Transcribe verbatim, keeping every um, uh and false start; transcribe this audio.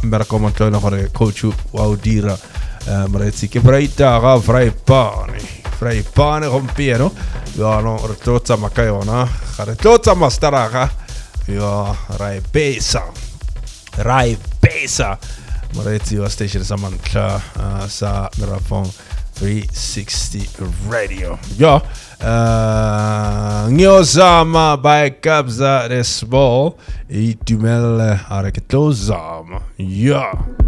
merakomanto na gore coach wa o dira maretsi ke braita ga fry pane fry pane gompieno yo no re tlotsa makayona ga re tlotsa masteraga yo rai pesa rai pesa maretsi wa station sa mantla sa Merafong three sixty radio yo Ngiozama by Kabza Resbol. Itumel Araketozama. Yeah.